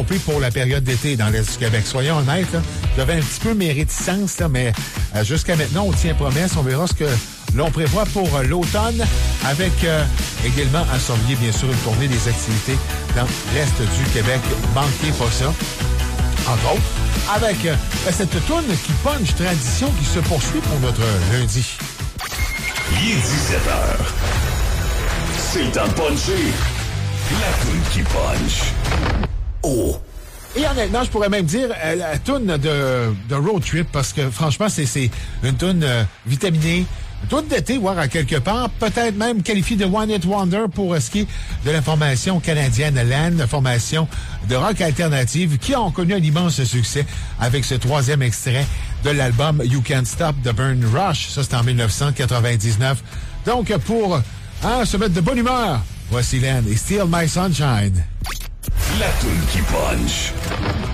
pompé pour la période d'été dans l'Est du Québec. Soyons honnêtes, là, j'avais un petit peu mes réticences, là, mais jusqu'à maintenant, on tient promesse. On verra ce que l'on prévoit pour l'automne, avec également à surveiller, bien sûr, une tournée des activités dans l'Est du Québec. Manquez pas ça. Entre autres, avec cette toune qui punch tradition qui se poursuit pour notre lundi. Il est 17h. C'est le temps de puncher. La toune qui punch. Oh! Et honnêtement, je pourrais même dire la toune de Road Trip, parce que franchement, c'est une toune vitaminée, une toune d'été, voire à quelque part, peut-être même qualifiée de One Hit Wonder pour ce qui est de la formation canadienne Land, la formation de rock alternative, qui ont connu un immense succès avec ce troisième extrait de l'album You Can't Stop the Burn Rush. Ça, c'est en 1999. Donc, pour se mettre de bonne humeur, voici Land et Steal My Sunshine. La toune qui punch.